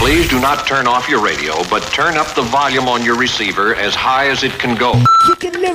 Please do not turn off your radio, but turn up the volume on your receiver as high as it can go.